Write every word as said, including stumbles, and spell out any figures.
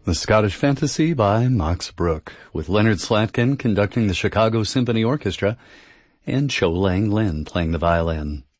The Scottish Fantasy by Max Bruch, with Leonard Slatkin conducting the Chicago Symphony Orchestra and Cho Lang Lin playing the violin.